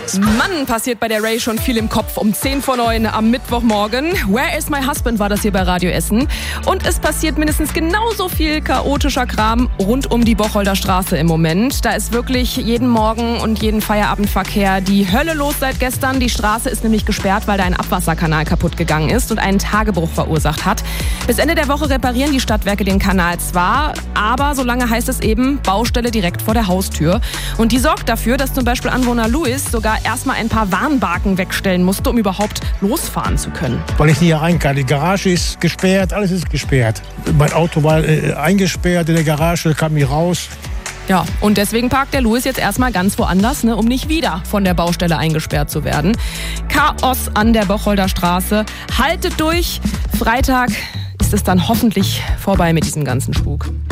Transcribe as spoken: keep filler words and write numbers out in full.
Mann, passiert bei der Ray schon viel im Kopf um zehn vor neun am Mittwochmorgen. Where is my husband war das hier bei Radio Essen. Und es passiert mindestens genauso viel chaotischer Kram rund um die Bocholder Straße im Moment. Da ist wirklich jeden Morgen und jeden Feierabendverkehr die Hölle los seit gestern. Die Straße ist nämlich gesperrt, weil da ein Abwasserkanal kaputt gegangen ist und einen Tagebruch verursacht hat. Bis Ende der Woche reparieren die Stadtwerke den Kanal zwar, aber solange heißt es eben Baustelle direkt vor der Haustür. Und die sorgt dafür, dass zum Beispiel Anwohner Louis sogar erstmal ein paar Warnbarken wegstellen musste, um überhaupt losfahren zu können. Weil ich nie rein kann. Die Garage ist gesperrt, alles ist gesperrt. Mein Auto war äh, eingesperrt in der Garage, kam nie raus. Ja, und deswegen parkt der Louis jetzt erstmal ganz woanders, ne, um nicht wieder von der Baustelle eingesperrt zu werden. Chaos an der Bocholder Straße. Haltet durch. Freitag ist es dann hoffentlich vorbei mit diesem ganzen Spuk.